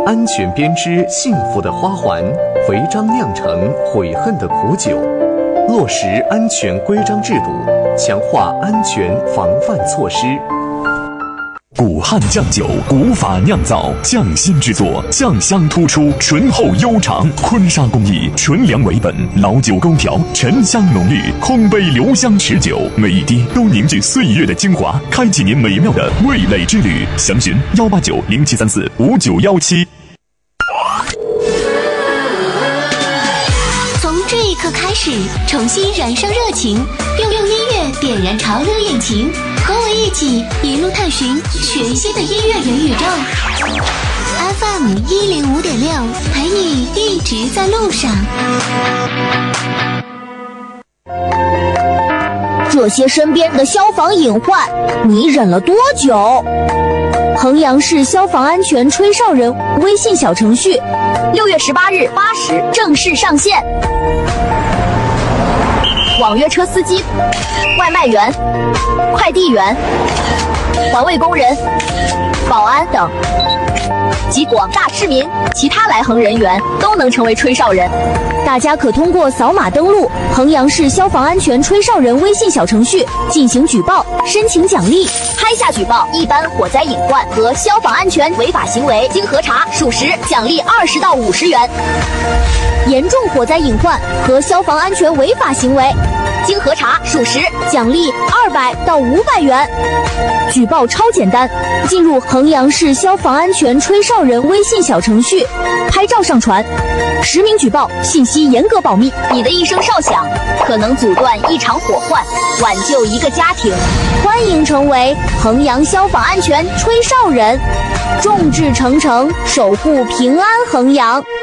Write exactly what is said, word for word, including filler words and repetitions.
安全编织幸福的花环，违章酿成悔恨的苦酒。落实安全规章制度，强化安全防范措施。 古汉酱酒，古法酿造，匠心制作，酱香突出，醇厚悠长。坤沙工艺，纯粮为本，老酒勾调，沉香浓郁，空杯留香持久，每一滴都凝聚岁月的精华，开启您美妙的味蕾之旅。详询幺八九零七三四五九幺七。 从这一刻开始，重新燃烧热情，用用音乐点燃潮流引擎，和我一起一路探寻全新的音乐元宇宙。F M 一零五点六，陪你一直在路上。 这些身边的消防隐患，你忍了多久？衡阳市消防安全吹哨人微信小程序，六月十八日八时正式上线。网约车司机、外卖员、快递员、环卫工人、保安等及广大市民、其他来衡人员都能成为吹哨人。大家可通过扫码登录衡阳市消防安全吹哨人微信小程序进行举报，申请奖励。拍下举报一般火灾隐患和消防安全违法行为，经核查属实，奖励二十到五十元；严重火灾隐患和消防安全违法行为，经核查属实，奖励二百到五百元。举报超简单，进入衡阳市消防安全吹哨人微信小程序，拍照上传，实名举报，信息严格保密。你的一声哨响，可能阻断一场火患，挽救一个家庭。欢迎成为衡阳消防安全吹哨人，众志成城，守护平安衡阳。